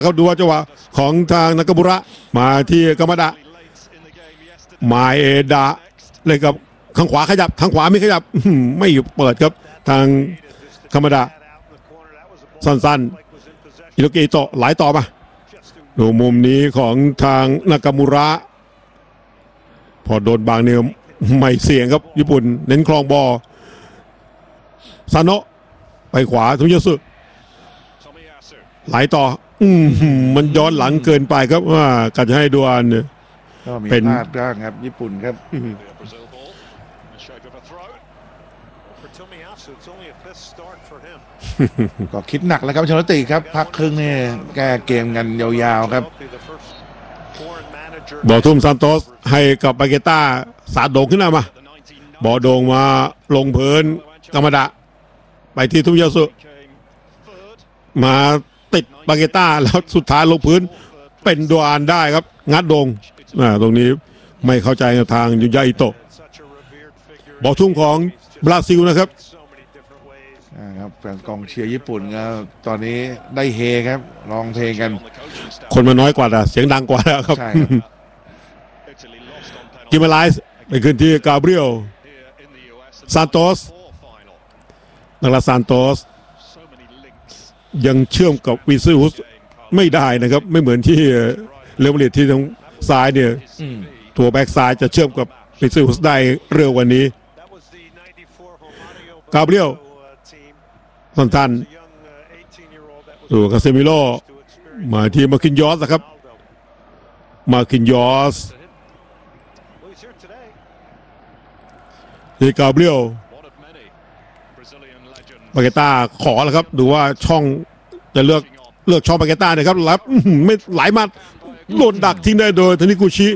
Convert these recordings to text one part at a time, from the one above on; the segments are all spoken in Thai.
เขาดูว่าจังหวะของทางนากามุระมาที่กามาดะมาเอดะเลยกับข้างขวาขยับทางขวาไม่ขยับไม่เปิดครับทางกามาดะสั้นๆอิโรกิโตะไหลต่อมาดูมุมนี้ของทางนากามุระพอโดนบางเนี่ยไม่เสี่ยงครับญี่ปุ่นเน้นคลองบอลซาโนะไปขวาทุยสึไหลต่อมันย้อนหลังเกินไปครับว่ากัดจะให้ดูอันเนี่ยก็มีพลาดบ้างครับญี่ปุ่นครับก็คิดหนักแล้วครับชลติครับพักครึ่งนี่แก้เกมกันยาวๆครับบอลทุ่มซานโตสให้กับบาเกต้าสาดโด่งขึ้นมาบอลโด่งมาลงพื้นกามาดะไปที่ทุยสึมาติดบาเกต้าแล้วสุดท้ายลงพื้นเป็นดูอันได้ครับงัดโด่งตรงนี้ไม่เข้าใจทางยุนยาอิโตะบอลทุ่มของบราซิลนะครับครับแฟนกองเชียร์ญี่ปุ่นก็ตอนนี้ได้เฮครับร้องเพลงกันคนมาน้อยกว่าแต่เสียงดังกว่าแล้วครับกิมาไลส์ไปขึ้นที่กาเบรียลซานโตสนักลาซานโตสยังเชื่อมกับวิซิอุสไม่ได้นะครับไม่เหมือนที่เรอัลมาดริดที่ทางซ้ายเนี่ยตัวแบ็กซ้ายจะเชื่อมกับวิซิอุสได้เร็วกว่านี้กาเบรียลสั้นๆดูคาเซมิโลมาที่มาคินยอสนะครับมาคินยอสที่กาเบรียลบาเกต้าขอแล้วครับดูว่าช่องจะเลือกช่องบาเกต้าเนี่ยครับแล้วไม่ไหลมาโดนดักทิ้งได้โดยทานิกุชิ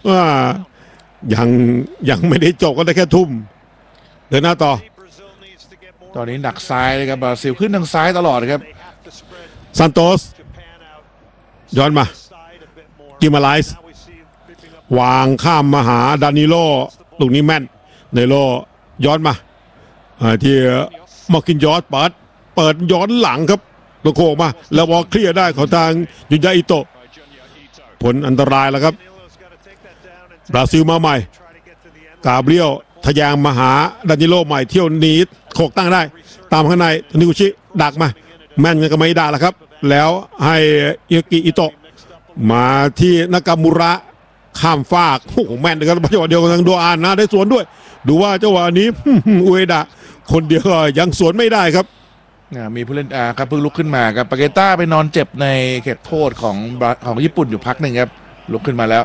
ยังไม่ได้จบก็ได้แค่ทุ่มเดินหน้าต่อตอนนี้หนักซ้ายเลยครับบราซิลขึ้นทางซ้ายตลอดครับซานโตสย้อนมากิมาไลส์วางข้ามมาหาดานิโลลูกนี้แม่นเนโลย้อนมาที่มากินยอสเปิดย้อนหลังครับตัวโค้งมาแล้วบอลเคลียร์ได้ของทางยุนยาอิโตะผลอันตรายแล้วครับบราซิลมาใหม่กาเบรียลทะยางมาหาดานิโลใหม่เที่ยวนี้โขกตั้งได้ตามข้างในทานิกุชิดักมาแม่นกันก็ไม่ได้แล้วครับแล้วให้อิโรกิอิโตะมาที่นากามุระข้ามฟากโอ้โหแม่นเลยครับจังหวะเดียวกันทางโดอานนะได้สวนด้วยดูว่าจังหวะนี้อุเอดะคนเดียวยังสวนไม่ได้ครับมีผู้เล่นครับเพิ่งลุกขึ้นมาครับปาเกต้าไปนอนเจ็บในเขตโทษของญี่ปุ่นอยู่พักหนึ่งครับลุกขึ้นมาแล้ว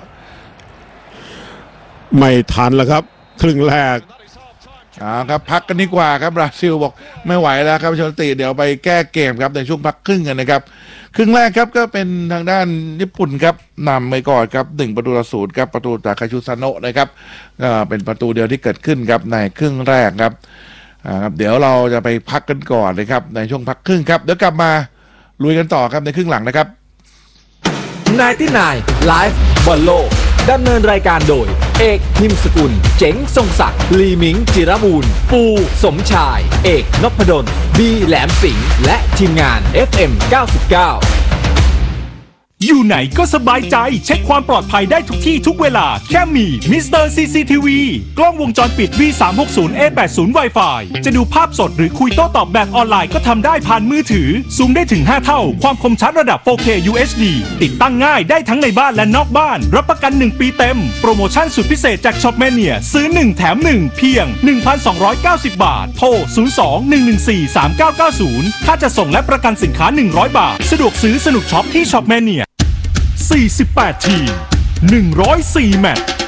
ไม่ทันแล้วครับครึ่งแรกครับพักกันดีกว่าครับบราซิลบอกไม่ไหวแล้วครับชลติเดี๋ยวไปแก้เกมครับในช่วงพักครึ่งกันนะครับครึ่งแรกครับก็เป็นทางด้านญี่ปุ่นครับนำไปก่อนครับ1-0ครับประตูจากคาชูซาโนะนะครับเป็นประตูเดียวที่เกิดขึ้นครับในครึ่งแรกครับเดี๋ยวเราจะไปพักกันก่อนนะครับในช่วงพักครึ่งครับเดี๋ยวกลับมาลุยกันต่อครับในครึ่งหลังนะครับ 99 Live บอลโลกดำเนินรายการโดยเอกนิมสกุลเจ๋งทรงศักดิ์ลีมิงจิรบูรณ์ปูสมชายเอกนพดลบีแหลมสิงห์และทีมงาน FM 99 อยู่ไหนก็สบายใจเช็คความปลอดภัยได้ทุกที่ทุกเวลาแค่มีมิสเตอร์ CCTV กล้องวงจรปิด V360A80 Wi-Fi จะดูภาพสดหรือคุยโต้ตอบแบบออนไลน์ก็ทำได้ผ่านมือถือซูมได้ถึง5เท่าความคมชัดระดับ 4K UHD ติดตั้งง่ายได้ทั้งในบ้านและนอกบ้านรับประกัน 1 ปีเต็มโปรโมชั่นสุดพิเศษจาก Shopmania ซื้อ1แถม1เพียง 1,290 บาทโทร 02-114-3990 ค่าจะส่งและประกันสินค้า100 บาทสะดวกซื้อสนุกช็อปที่ Shopmania48 ทีม104 แมตช์